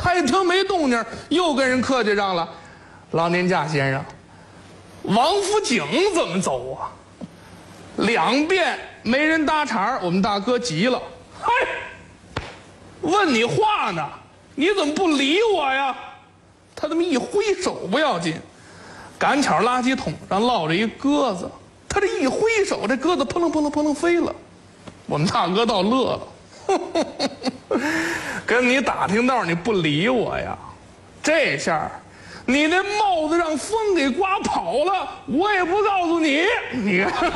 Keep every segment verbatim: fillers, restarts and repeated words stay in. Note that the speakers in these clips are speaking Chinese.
他一听没动静，又跟人客气上了：“老年驾先生，王府井怎么走啊？”两遍没人搭茬，我们大哥急了：“嗨，问你话呢，你怎么不理我呀？”他这么一挥手不要紧，赶巧垃圾桶上落着一鸽子，他这一挥手，这鸽子扑棱扑棱扑棱飞了。我们大哥倒乐了，跟你打听道你不理我呀？这下你那帽子让风给刮跑了，我也不告诉你。你看，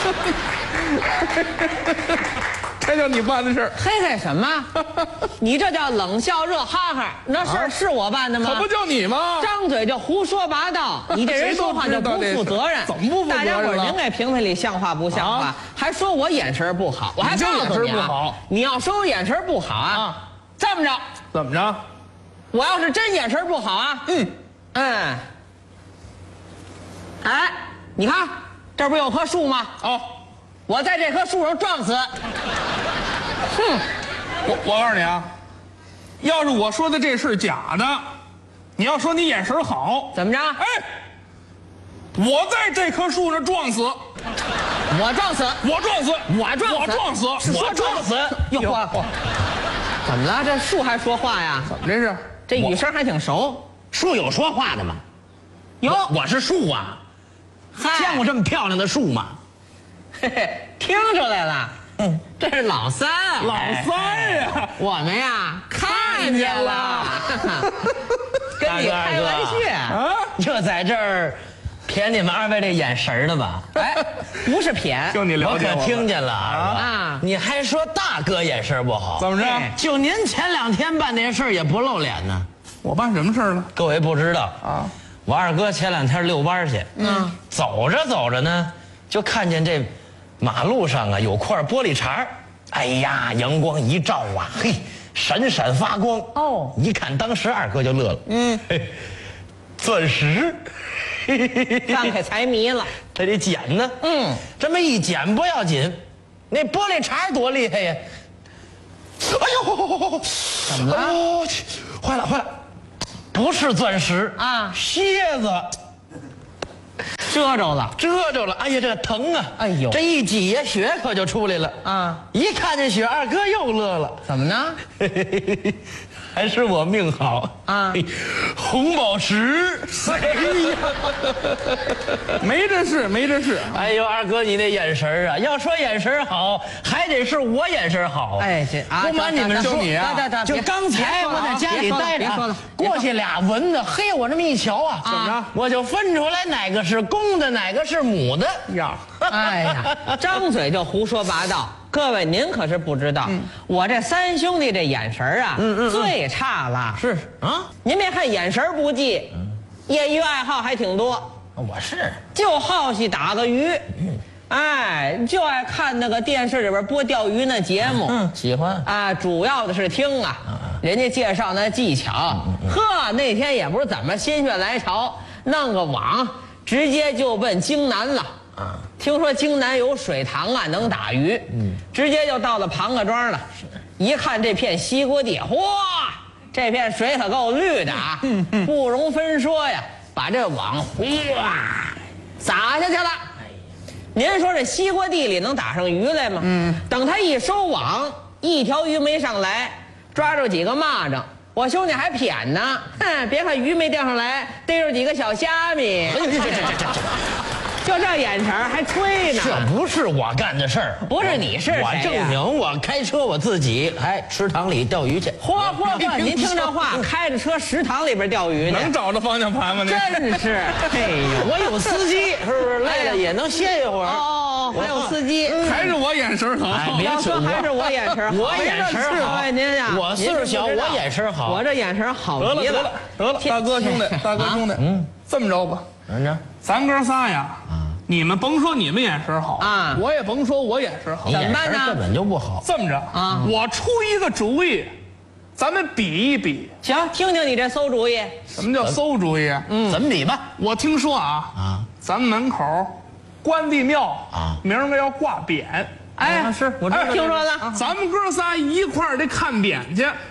这叫你办的事儿。 嘿嘿什么？你这叫冷笑热哈哈，那事儿是我办的吗？ 可不就你吗？ 张嘴就胡说八道，你这人说话就不负责任。 怎么不负责任了？ 大家伙您给评评理，像话不像话？ 啊、 还说我眼神不好，我还告诉你啊，你要说我眼神不好啊，啊这么着， 怎么着？ 我要是真眼神不好啊，嗯嗯，哎，你看这不有棵树吗？哦。我在这棵树上撞死。 哼，我我告诉你啊，要是我说的这是假的，你要说你眼神好， 怎么着？ 哎，我在这棵树上撞死， 我撞死， 我撞死， 我撞死， 我撞死， 我撞死。哟嚯，怎么了？这树还说话呀？ 怎么这是？ 这语声还挺熟。 树有说话的吗？ 有， 我是树啊，见过这么漂亮的树吗？ 嘿嘿，听出来了，嗯，这是老三， 老三呀， 我们呀看见了，跟你开玩笑啊，就在这儿谝你们二位这眼神的吧？ 哎，不是谝， 就你了解我可听见了啊！ 你还说大哥眼神不好， 怎么着？ 就您前两天办那事儿也不露脸呢。 我办什么事儿了？ 各位不知道啊，我二哥前两天遛弯去，嗯，走着走着呢，就看见这。马路上啊有块玻璃碴，哎呀，阳光一照啊，嘿，闪闪发光哦！一看，当时二哥就乐了，嗯，钻石， 放开财迷了， 他得捡呢，嗯，这么一捡不要紧，那玻璃碴多厉害呀！哎呦， 怎么了？哎呦， 坏了坏了，不是钻石啊，蝎子。 遮着了， 遮着了！哎呀，这疼啊！哎呦，这一挤呀，血可就出来了啊！一看见血，二哥又乐了。 怎么呢？ 还是我命好啊！红宝石， 哎呀，没这事，没这事。 哎呦，二哥，你那眼神啊，要说眼神好，还得是我眼神好。 哎，这啊， 不瞒你们说， 你啊， 就刚才我在家里待着，过去俩蚊子，嘿，我这么一瞧啊， 怎么着？ 我就分出来哪个是公的，哪个是母的呀。 哎呀，张嘴就胡说八道。各位，您可是不知道，嗯、我这三兄弟这眼神啊，嗯嗯嗯最差了。 是啊， 您别看眼神不济，嗯、业余爱好还挺多。 我是就好喜打个鱼，嗯、哎，就爱看那个电视里边播钓鱼那节目。 嗯，喜欢啊，主要的是听啊，嗯、人家介绍那技巧。嗯嗯、呵，那天也不是怎么心血来潮，弄个网，直接就奔京南了。啊，听说京南有水塘啊，能打鱼，嗯，直接就到了庞各庄了。一看这片西瓜地，嚯，这片水可够绿的啊，嗯嗯、不容分说呀。把这网哗撒下去了。您说这西瓜地里能打上鱼来吗？嗯，等他一收网，一条鱼没上来，抓住几个蚂蚱。我兄弟还谝呢，哼，别看鱼没钓上来，逮着几个小虾米。这这这这这这。就这眼神还吹呢， 这不是我干的事儿， 不是你是谁呀？ 我证明我开车我自己还池塘里钓鱼去。 嚯嚯嚯！您听这话，开着车食堂里边钓鱼呢， 能找着方向盘吗？ 真是，哎呦， 我有司机，是不是累了也能歇一会儿？ 哦，还有司机， 还是我眼神好。 哎，别说还是我眼神好， 我眼神好。 您呀， 我岁数小，我眼神好。 我这眼神好极了。得了得了得了，大哥兄弟，大哥兄弟，嗯，这么着吧， 怎么着？ 咱哥仨呀。你们甭说你们眼神好啊，我也甭说我眼神好， 怎么办呢？ 根本就不好。 这么着啊，我出一个主意，咱们比一比。 行，听听你这馊主意。 什么叫馊主意？ 嗯，怎么比吧？ 我听说啊啊，咱们门口关帝庙啊，明儿个要挂匾。 哎，是我听说了。 咱们哥仨一块儿得看匾去，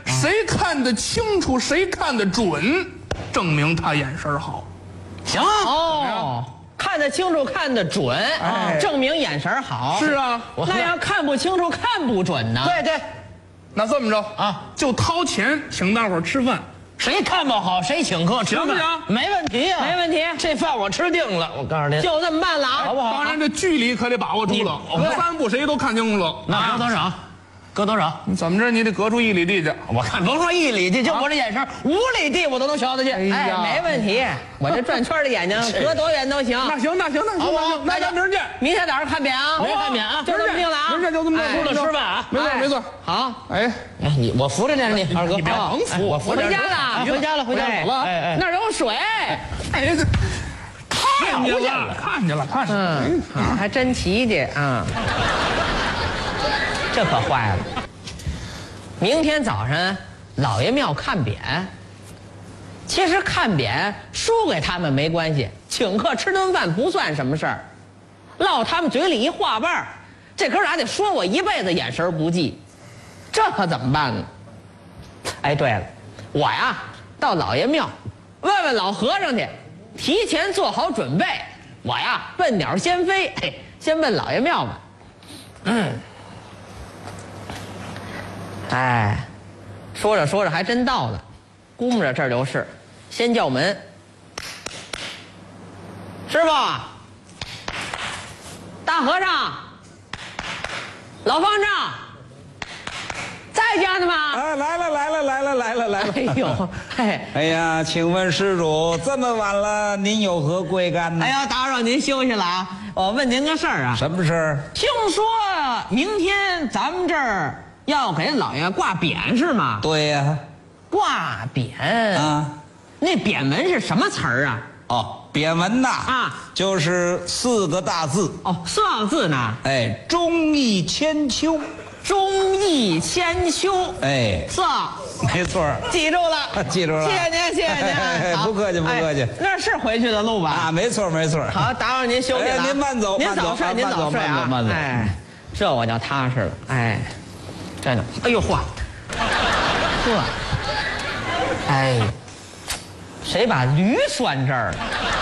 谁看得清楚，谁看得准，证明他眼神好。 行啊， 哦，看得清楚，看得准， 哎证明眼神好。 是啊， 那要看不清楚、看不准呢？ 对对， 那这么着啊， 就掏钱请大伙儿吃饭。 谁看不好谁请客， 行不行？ 没问题啊， 没问题， 这饭我吃定了。我告诉您， 就这么办了啊， 好不好？ 当然，这距离可得把握住了。 你我三步谁都看清楚了。 那搁多少？搁多少？ 你怎么着？你得隔出一里地去。 我看甭说一里地，就我这眼神，五里地我都能瞧得去。 哎哎， 呀没问题，我这转圈的眼睛隔多远都行。 那行，那行，那行， 好不好那行，那咱明儿见。 明天早上看扁啊， 明儿看扁啊就这么定了啊。 明儿见就这么定。 出了吃饭啊， 没错，没错。 好， 哎， 哎，你我扶着点你，二哥， 你别好甭扶我扶着点回家了啊回家了，回家哎了，哎哎， 那儿有水。 哎，这看见了，看见了，看见了。 嗯，还真奇迹啊！这可坏了。明天早上老爷庙看匾，其实看匾输给他们没关系，请客吃顿饭不算什么事儿，落他们嘴里一话瓣儿，这哥俩得说我一辈子眼神不济，这可怎么办呢？哎，对了，我呀到老爷庙问问老和尚去，提前做好准备。我呀笨鸟先飞，嘿，先问老爷庙吧。嗯。哎，说着说着还真到了，估摸着这儿就是，先叫门。师傅，大和尚，老方丈，在家呢吗？ 啊，来了来了来了来了来了！ 哎呦，嘿， 哎呀，请问施主，这么晚了，您有何贵干呢？ 哎呀，打扰您休息了啊！我问您个事儿啊， 什么事儿？ 听说明天咱们这儿要给老爷挂匾是吗？ 对呀、 挂匾啊， 啊，那匾文是什么词儿啊？ 哦，匾文呐， 啊， 就是四个大字， 哦，四个字呢？ 哎，忠义千秋， 忠义千秋。 哎， 是， 没错儿记住了， 记住了谢谢您，谢谢您，好不客气不客气哎那是回去的路吧？ 啊，没错没错。 好，打扰您休息了啊。 哎您慢走您慢走早睡，您啊慢走早睡啊。 慢走慢走哎，这我就踏实了。哎，真的。哎呦嚯，呵，哎，谁把驴拴这儿了？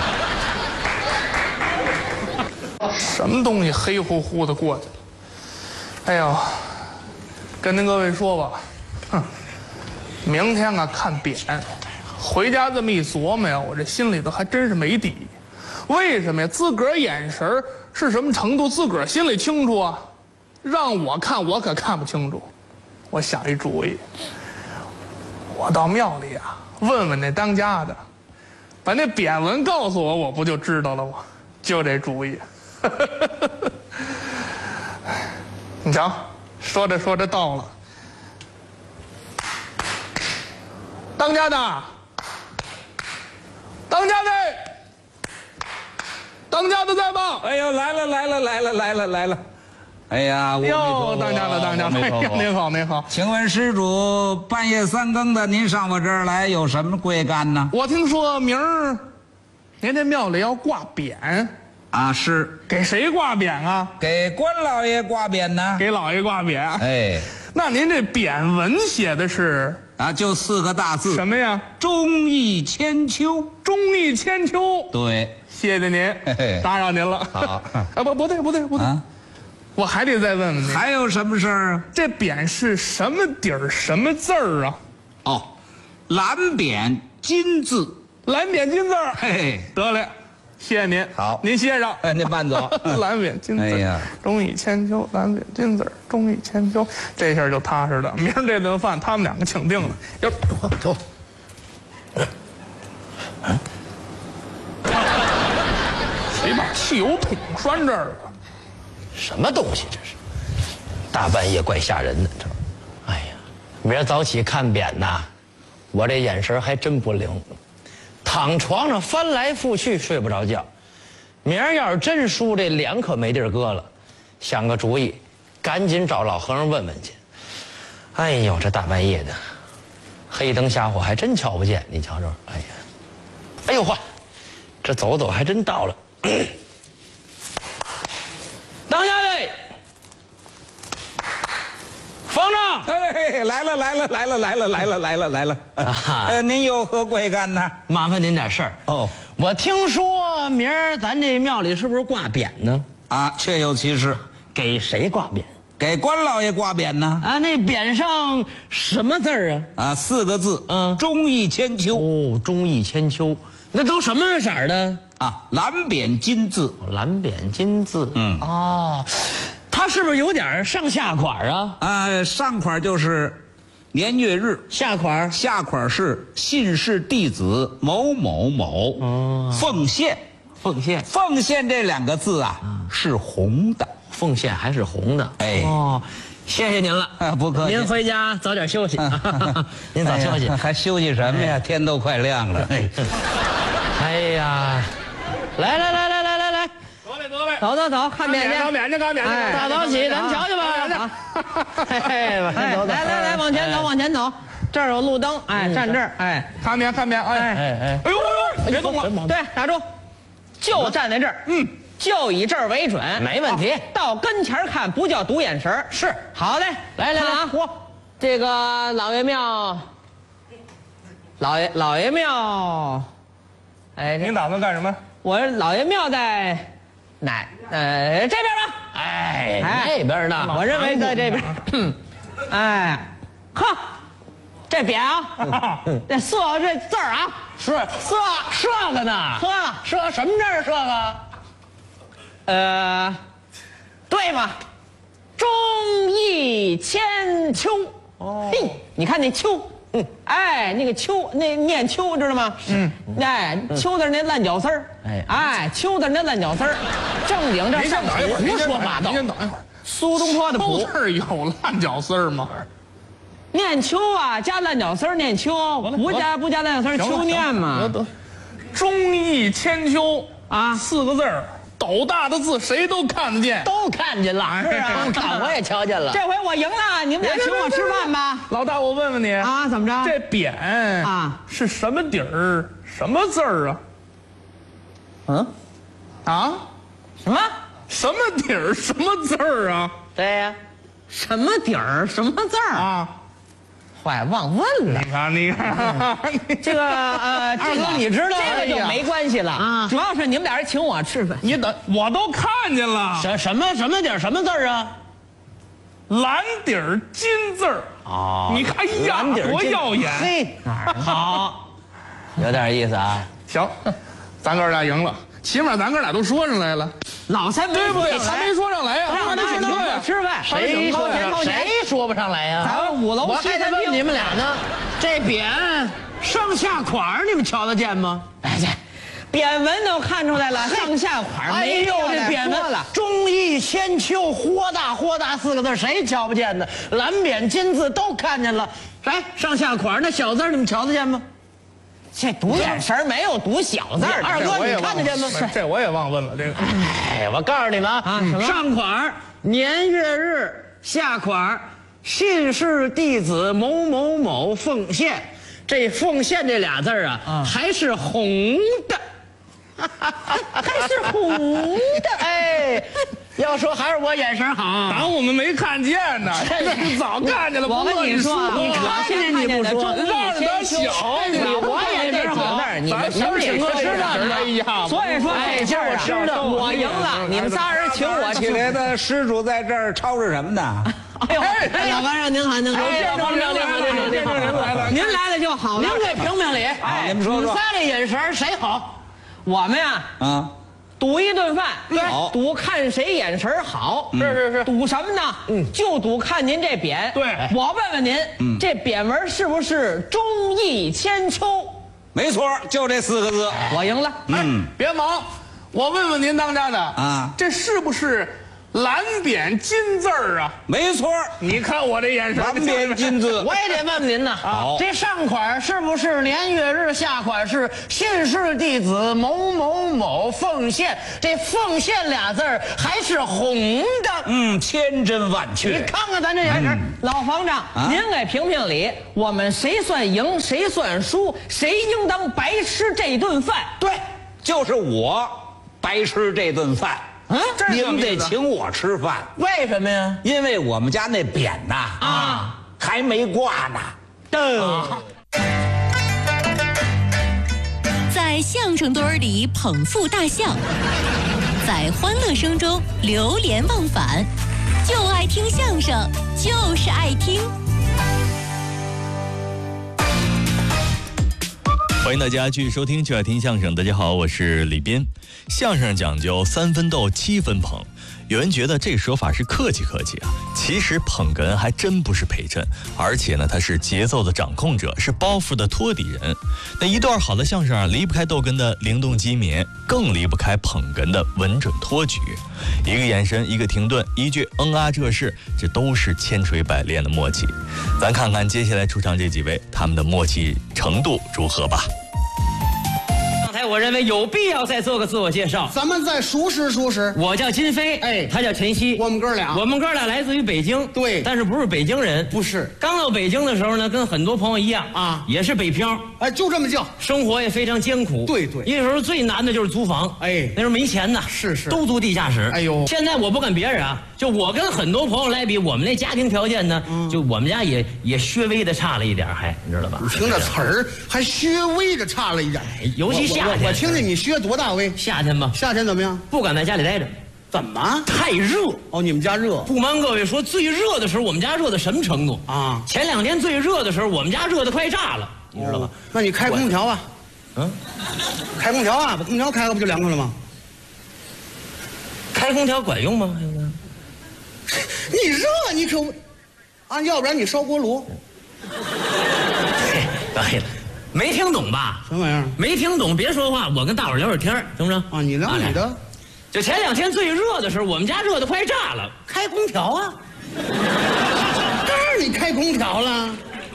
什么东西黑乎乎的过去了？哎呦，跟您各位说吧，哼，明天啊看匾，回家这么一琢磨呀，我这心里头还真是没底。为什么呀？自个儿眼神是什么程度，自个儿心里清楚啊。让我看，我可看不清楚。我想一主意，我到庙里啊，问问那当家的，把那匾文告诉我，我不就知道了吗？就这主意。你瞧，说着说着到了，当家的，当家的，当家的在吗？ 哎呦，来了来了来了来了来了！哎呀，阿弥陀哟， 佛当家的，当家的，哎呀，您好，您好。 请问施主，半夜三更的，您上我这儿来有什么贵干呢？ 我听说明儿您这庙里要挂匾， 啊，是给谁挂匾啊？ 给关老爷挂匾呢。 给老爷挂匾。 哎， 那您这匾文写的是啊，就四个大字， 什么呀？ 忠义千秋。 忠义千秋。 对， 谢谢您嘿嘿， 打扰您了。 好啊，不，不对，不对，不对， 啊， 我还得再问问您， 还有什么事儿啊？ 这匾是什么底儿，什么字儿啊？ 哦，蓝匾金字。 蓝匾金字儿。 嘿嘿， 得嘞，谢谢您。 好您歇着。 哎，您慢走。 蓝匾金字儿， 哎呀忠义千秋，蓝匾金字儿，忠义千秋，这下就踏实了。明儿这顿饭他们两个请定了。要走，谁把汽油桶拴这儿了？ 什么东西这是？大半夜怪吓人的，这。哎呀，明儿早起看匾呐，我这眼神还真不灵，躺床上翻来覆去睡不着觉。明儿要是真输，这脸可没地儿搁了。想个主意，赶紧找老和尚问问去。哎呦，这大半夜的，黑灯瞎火还真瞧不见。你瞧瞅，哎呀，哎呦嚯，这走走还真到了。当家的，方丈， 哎嘿，来了来了来了来了来了来了来了。 啊呃，您有何贵干呢？ 麻烦您点事儿哦。 我听说明儿咱这庙里是不是挂匾呢？ 啊，确有其事。 给谁挂匾？ 给关老爷挂匾呢。 啊，那匾上什么字儿啊？ 啊，四个字。 嗯忠义千秋。 哦，忠义千秋，那都什么色儿的？ 啊，蓝匾金字。 蓝匾金字。 嗯哦，它是不是有点上下款啊？ 啊，上款就是年月日， 下款下款是信氏弟子某某某。 哦奉献。 奉献， 奉献这两个字啊，是红的。 奉献还是红的。 哎哦，谢谢您了。 啊，不客气。 您回家早点休息。您早休息。 哎呀还休息什么呀？天都快亮了。哎， 哎呀，来来来来来来来， 得嘞得嘞， 走走走，看匾去。 看匾去，看匾去， 哎大早起，咱们瞧瞧吧。 哎， 哎走走来来来，往前走，往前走。这儿有路灯，哎，站这儿，哎， 看匾看匾，哎哎哎， 哎呦哎呦，别动了， 对，打住，就站在这儿，嗯，就以这儿为准， 没问题好到跟前儿看，不叫赌眼神儿是好嘞， 来来来看啊，嚯，这个老爷庙，老爷老爷庙，哎，这您打算干什么？ 我老爷庙在哪？呃，这边吧。 哎， 哎那边呢？ 我认为在这边。嗯哎，呵，这匾啊，这四个这字儿啊， 是四这个呢？ 呵， 这什么字儿？这个呃，对吗？忠义千秋。哦，嘿，你看那秋，嗯，哎，那个秋，那念秋知道吗？嗯，哎，秋字那烂脚丝儿， 哎哎，秋字那烂脚丝儿，正经这您上先等一会儿，您胡先等一会儿说八道您。先等一会儿。 苏东坡的偷谱， 字儿有烂脚丝儿吗？ 念秋啊，加烂脚丝儿念秋，不加不加烂脚丝儿秋念嘛。 得得，忠义千秋啊四个字儿，斗大的字谁都看得见。 都看见了， 是啊都看我也瞧见了。 这回我赢了，你们俩请我吃饭吧。 老大，我问问你啊，怎么着？ 这匾啊是什么底儿，什么字儿啊？ 嗯， 啊， 什么？ 什么底儿，什么字儿啊？ 对呀， 什么底儿？什么字儿？ 啊， 坏，忘问了。 你看，你看， 这个呃，这个你知道这个就没关系了啊主要是你们俩人请我吃饭。 你等，我都看见了， 什什么什么底儿什么字儿啊？ 蓝底儿金字儿。 哦你看，哎呀，多耀眼！ 嘿，好，有点意思啊。 行，咱哥俩赢了，起码咱哥俩都说上来了， 老三没对不对？ 起来还没说上来呀， 让还没他请客请客呀。 吃饭， 谁说掏钱掏钱谁说不上来呀？ 咱们五楼我还得问西餐厅你们俩呢，这匾上下款儿你们瞧得见吗？ 哎这，匾文都看出来了，上下款哎呦， 没有这匾文说了。 忠义千秋，豁大豁大四个字，谁瞧不见呢？蓝匾金字都看见了。来，上下款儿那小字儿你们瞧得见吗？ 这读眼神儿没有读小字儿的， 二哥你这我也忘看得见吗？ 这这我也忘问了，这个哎，我告诉你们啊， 啊什么上款儿年月日，下款儿信氏弟子某某某奉献。这奉献这俩字儿啊，还是红的，还是红的。哎，要说还是我眼神好。 当我们没看见呢，这早看见了。 我跟你说啊， 不我看现在看见的说忠义让着他千秋小， 你我也这好好字儿，你们咱们请客吃饭呢哎呀， 所以说哎这事儿啊今儿我吃的我赢了，你们仨人请我起去。 来的施主在这儿吵着什么呢？ 哎呦， 哎哎老先生您好，您好， 哎老先生您好，您好，您好， 见证人来了您来了就好了。 您给评评理，哎你们说说你仨这眼神儿谁好？ 我们呀， 啊， 赌一顿饭， 对好赌看谁眼神好。 是是是， 赌什么呢？嗯，就赌看您这匾。 对我问问您，这匾文是不是忠义千秋？ 没错，就这四个字。 我赢了。 嗯，别忙，我问问您当家的啊这是不是蓝匾金字儿啊？ 没错， 你看我这眼神， 蓝匾金字。 我也得问问您呐。 好这上款是不是年月日，下款是信氏弟子某某某奉献？这奉献俩字儿还是红的。 嗯，千真万你确。 看看咱这眼神， 老房长，您给评评理，我们谁算赢，谁算输，谁应当白吃这顿饭？ 对，就是我白吃这顿饭。 嗯， 这是你们得什么意思请我吃饭， 为什么呀？ 因为我们家那匾呐啊， 还没挂呢。 噔。 在相声堆儿里捧腹大笑，在欢乐声中流连忘返，就爱听相声，就是爱听。 欢迎大家继续收听就爱听相声。大家好，我是李斌。相声讲究三分逗七分捧，有人觉得这个说法是客气客气啊，其实捧哏还真不是陪衬，而且呢，他是节奏的掌控者，是包袱的托底人。那一段好的相声啊，离不开逗哏的灵动机敏，更离不开捧哏的稳准托举。一个眼神，一个停顿，一句嗯啊这事，这都是千锤百炼的默契。咱看看接下来出场这几位，他们的默契程度如何吧。 刚才我认为有必要再做个自我介绍。 咱们再熟识熟识。 我叫金飞， 哎他叫陈曦， 我们哥俩， 我们哥俩来自于北京， 对但是不是北京人， 不是。 刚到北京的时候呢，跟很多朋友一样啊也是北漂， 哎，就这么叫。 生活也非常艰苦。 对对那时候最难的就是租房， 哎那时候没钱呐， 是是都租地下室。 哎呦现在我不跟别人啊，就我跟很多朋友来比，我们那家庭条件呢， 嗯就我们家也也稍微的差了一点，还你知道吧？ 你听这词儿，还稍微的差了一点。 尤其夏天我我我听听你学多大微？ 夏天吧， 夏天怎么样？ 不敢在家里待着， 怎么？ 太热。 哦，你们家热？ 不瞒各位说，最热的时候，我们家热到什么程度啊前两天最热的时候，我们家热的快炸了，你知道吧？ 哦那你开空调啊？ 嗯， 开空调啊，把空调开了不就凉快了吗？ 开空调管用吗？开空调你热你可啊，要不然你烧锅炉。 嘿，对了，没听懂吧？ 什么玩意儿？ 没听懂，别说话，我跟大伙儿聊会儿天儿，行不行？ 啊，你聊你的。 就前两天最热的时候，我们家热的快炸了，开空调啊。 当然你开空调了。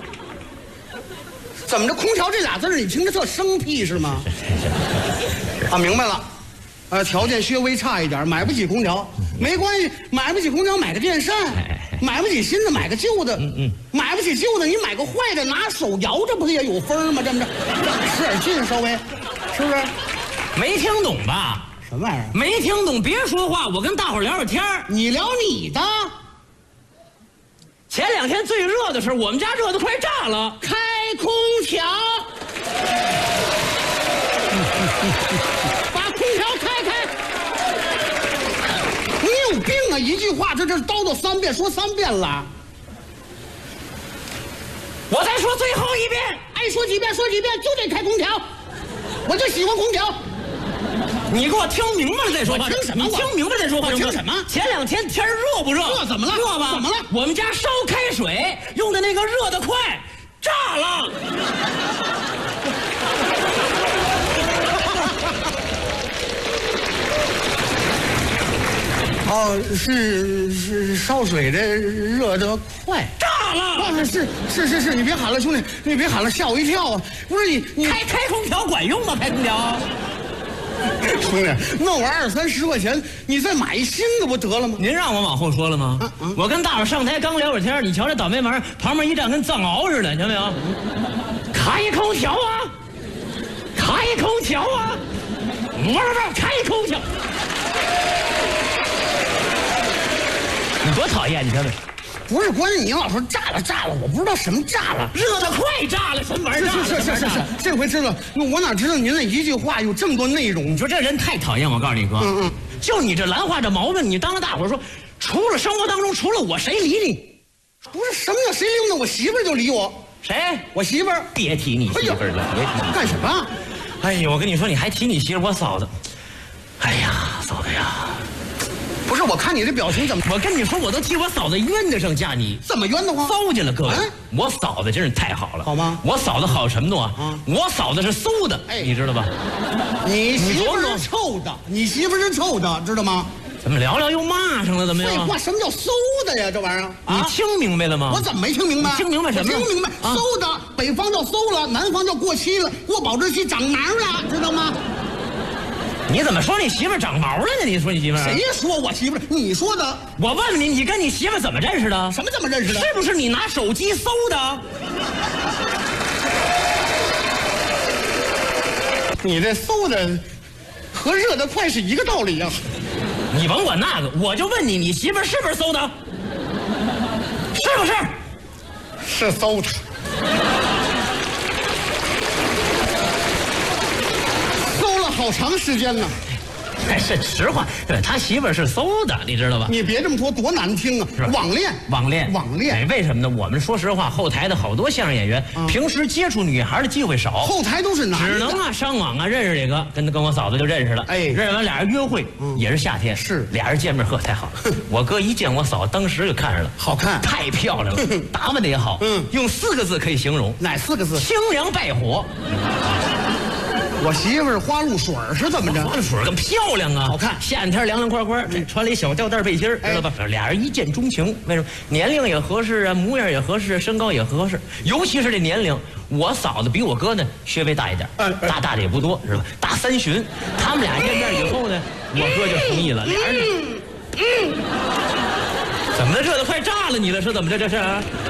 怎么着？空调这俩字儿你听着特生僻是吗？啊，明白了。呃，条件稍微差一点，买不起空调，没关系，买不起空调买个电扇，买不起新的买个旧的，嗯嗯，买不起旧的你买个坏的，拿手摇着不也有风吗？这么着，使点劲稍微，是不是？ 没听懂吧？ 什么玩意儿？ 没听懂，别说话，我跟大伙儿聊会儿天儿。 你聊你的。 前两天最热的时候，我们家热的快炸了， 开空调，把空调开开。你有病啊！一句话这这叨叨三遍，说三遍了。 我再说最后一遍， 爱说几遍说几遍，就得开空调。我就喜欢空调。 你给我听明白了再说话。 我听什么你听明白再说话。 我听什么？ 前两天天热不热？ 热怎么了？ 热吧？ 怎么了？ 我们家烧开水用的那个热的快，炸了。 哦，是是烧水的热得快， 炸了。 啊，是是是是，你别喊了，兄弟，你别喊了，吓我一跳啊！不是你你开开空调管用吗？开空调。 兄弟，弄完二三十块钱，你再买一新的不得了吗？ 您让我往后说了吗？ 啊啊我跟大伙上台刚聊会儿天，你瞧这倒霉丸旁边一站跟藏獒似的，瞧没有？开空调啊！开空调啊！我说这开空调。你多讨厌，你瞧没？ 不是，关键你老说炸了炸了，我不知道什么炸了。 热的快炸了，什么玩意是儿？ 是是是是是，这回知道，我哪知道您那一句话有这么多内容？ 你说这人太讨厌，我告诉你哥， 嗯嗯， 就你这兰花这毛病，你当着大伙说，除了生活当中，除了我谁理你？ 不是什么叫谁理我呢？我媳妇儿就理我， 谁？ 我媳妇儿。 别提你媳妇儿了，别提你。 干什么？ 哎呦，我跟你说，你还提你媳妇儿，我嫂子。哎呀，嫂子呀， 不是，我看你这表情怎么我跟你说，我都替我嫂子冤得上嫁你， 怎么冤得慌？ 糟践了各位。 哎我嫂子真是太好了， 好吗我嫂子好什么程度啊？ 啊我嫂子是馊的， 哎你知道吧？ 你媳妇琢磨儿是臭的，你媳妇儿是臭的，知道吗？ 怎么聊聊又骂上了？怎么样？ 废话，什么叫馊的呀？这玩意儿你听明白了吗？ 我怎么没听明白？ 你听明白什么我听明白， 啊馊的，北方叫馊了，南方叫过期了，过保质期长毛了，知道吗？ 你怎么说你媳妇儿长毛了呢？你说你媳妇儿？ 谁说我媳妇儿？你说的。 我问问你，你跟你媳妇儿怎么认识的？ 什么这么认识的？ 是不是你拿手机搜的？ 你这馊的和热得快是一个道理呀、 你甭管那个，我就问你，你媳妇儿是不是搜的？是不是？ 是馊的，馊了好长时间呢。 哎，是实话，对他媳妇儿是馊的，你知道吧？ 你别这么说，多难听啊！网恋， 网恋， 网恋。 哎，为什么呢？我们说实话，后台的好多相声演员， 嗯、 平时接触女孩的机会少， 后台都是男的， 只能啊上网啊认识这个，跟跟我嫂子就认识了。哎，认识完俩人约会，嗯、也是夏天， 是俩人见面，呵，太好了。我哥一见我嫂，当时就看上了， 好看， 太漂亮了，打扮的也好，嗯，用四个字可以形容， 哪四个字？ 清凉败火。 我媳妇儿花露水是怎么着？ 花露水更漂亮啊， 好看。 夏天凉凉快快，这穿了一小吊带背心儿，知道吧？俩人一见钟情，为什么？年龄也合适啊，模样也合适，身高也合适。尤其是这年龄，我嫂子比我哥呢稍微大一点，大大的也不多，是吧？大三旬。他们俩见面以后呢，我哥就同意了，俩人。嗯，怎么的？这都快炸了你了，是怎么着？这是？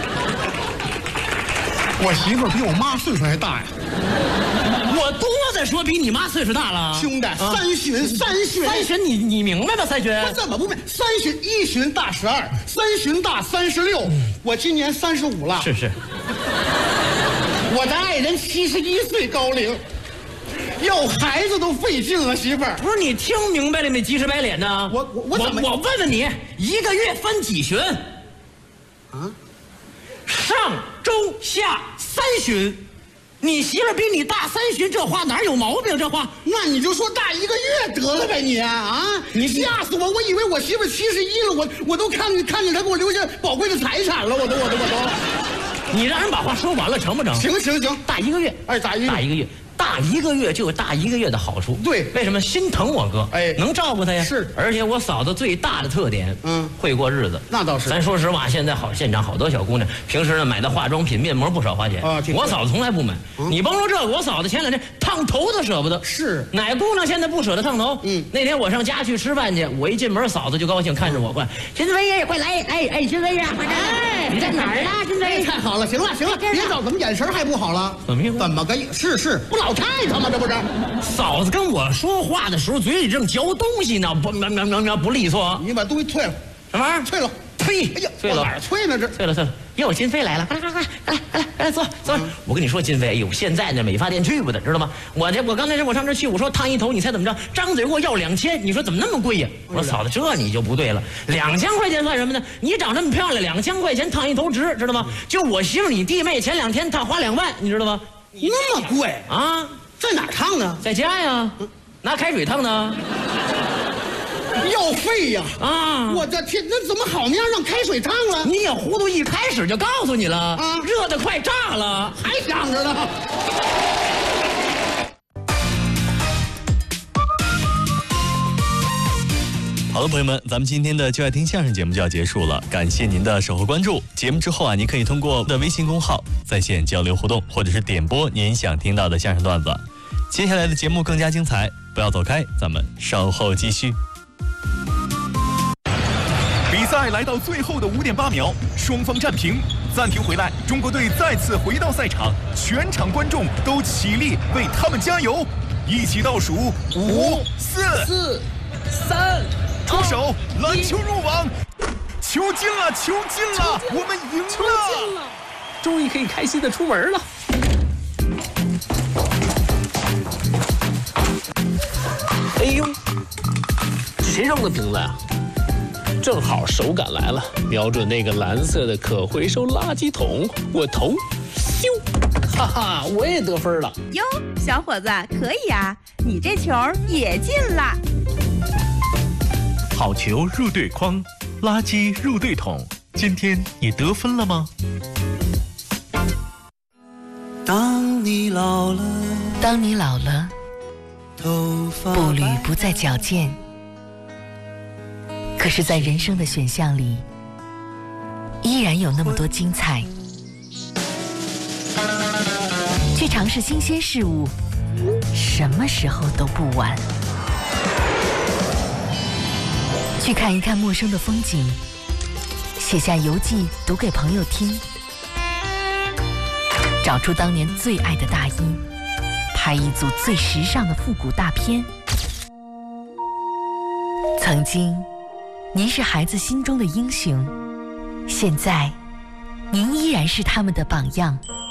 我媳妇儿比我妈岁数还大呀。 我多的说比你妈岁数大了， 兄弟，啊、三旬三旬三旬，你你明白吗？三旬我怎么不明白？三旬一旬大十二，三旬大三十六。我今年三十五了， 是是。 我的爱人七十一岁高龄，要孩子都费劲了，媳妇儿。 不是你听明白了没？急赤白脸呢？ 我我我怎么？ 我问问你，一个月分几旬？ 啊？ 上中下三旬。你媳妇比你大三旬，这话哪有毛病？这话， 那你就说大一个月得了呗你啊！你吓死我！我以为我媳妇七十一了，我我都看看见她给我留下宝贵的财产了，我都我都我都。你让人把话说完了成不成？ 行行行， 大一个月， 哎，大一大一个月。大一个月就有大一个月的好处， 对， 为什么心疼我哥？ 哎， 能照顾他呀。 是， 而且我嫂子最大的特点，嗯，会过日子。 那倒是。 咱说实话，现在好现场好多小姑娘，平时呢买的化妆品、面膜不少花钱啊。我嫂子从来不买。嗯、你甭说这个，我嫂子前两天烫头都舍不得。 是。 哪姑娘现在不舍得烫头？嗯。那天我上家去吃饭去，我一进门，嫂子就高兴，看着我，快，金飞呀，快来！哎哎，金飞呀，快来！你在哪儿啊？金飞， 太好了，行了行了，别找，怎么眼神还不好了？ 怎么意思？ 怎么个？是是，不老太太吗？这不是。 嫂子跟我说话的时候，嘴里正嚼东西呢，不喵喵喵喵不利索。 你把东西退了， 什么玩意儿？ 退了， 退！ 哎呀， 退了， 哪儿退呢？这退了，退了。哟，金飞来了，快来快来快来快来快来坐坐。嗯、我跟你说，金飞，哎呦，现在呢美发店去不得，知道吗？我这我刚才是我上这去，我说烫一头，你猜怎么着？张嘴给我要两千，你说怎么那么贵呀？我说嫂子，这你就不对了，两千块钱算什么呢？你长这么漂亮，两千块钱烫一头值，知道吗？就我媳妇你弟妹前两天她花两万，你知道吗？ 那么贵啊？ 在哪儿烫呢？ 在家呀，拿开水烫的。 要费呀！ 啊！ 我的天，那怎么好面让开水烫了？ 你也糊涂，一开始就告诉你了啊！热的快炸了， 还想着呢。 好了，朋友们，咱们今天的就爱听相声节目就要结束了，感谢您的守候关注。节目之后啊，您可以通过我的微信公号在线交流互动，或者是点播您想听到的相声段子。接下来的节目更加精彩，不要走开，咱们稍后继续。 比赛来到最后的五点八秒，双方战平，暂停回来，中国队再次回到赛场，全场观众都起立为他们加油，一起倒数五、四、 四、三。 出手，篮球入网，球进了，球进了，我们赢了， 球进了，终于可以开心的出门了。哎呦，谁扔的瓶子呀？正好手感来了，瞄准那个蓝色的可回收垃圾桶，我投，咻，哈哈，我也得分了。 哟，小伙子，可以啊，你这球也进了。 好球入对筐，垃圾入对桶。今天你得分了吗？ 当你老了， 当你老了，步履不再矫健，可是在人生的选项里，依然有那么多精彩。去尝试新鲜事物，什么时候都不晚。去看一看陌生的风景，写下游记读给朋友听，找出当年最爱的大衣，拍一组最时尚的复古大片。曾经您是孩子心中的英雄，现在您依然是他们的榜样。